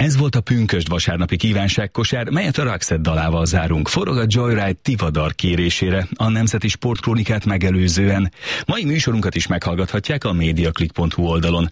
Ez volt a pünkösd vasárnapi kívánságkosár, melyet a Roxette dalával zárunk. Forog a Joyride Tivadar kérésére, a Nemzeti Sportkrónikát megelőzően. Mai műsorunkat is meghallgathatják a mediaclick.hu oldalon.